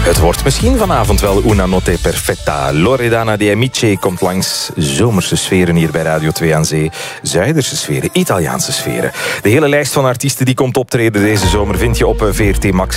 Het wordt misschien vanavond wel una notte perfetta. Loredana de Amici komt langs. Zomerse sferen hier bij Radio 2 aan Zee. Zuiderse sferen, Italiaanse sferen. De hele lijst van artiesten die komt optreden deze zomer vind je op VRT Max.